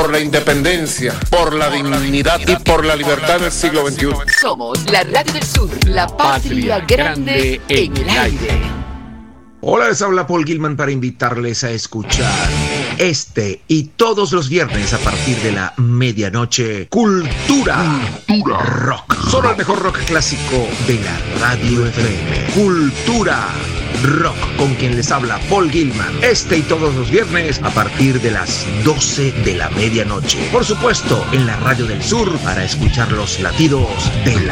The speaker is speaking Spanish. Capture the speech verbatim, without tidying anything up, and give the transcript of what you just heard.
por la independencia, por la dignidad y por la libertad del siglo veintiuno. Somos la Radio del Sur, la patria grande en el aire. Hola, les habla Paul Gilman para invitarles a escuchar este y todos los viernes a partir de la medianoche Cultura, Cultura Rock. Solo el mejor rock clásico de la Radio F M. Cultura Rock, con quien les habla Paul Gilman. Este y todos los viernes a partir de las doce de la medianoche. Por supuesto, en la Radio del Sur para escuchar los latidos de la